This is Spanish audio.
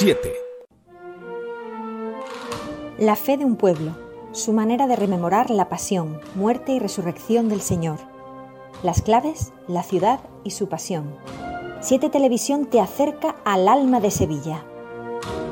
7. La fe de un pueblo, su manera de rememorar la pasión, muerte y resurrección del Señor. Las claves, la ciudad y su pasión. 7 Televisión te acerca al alma de Sevilla.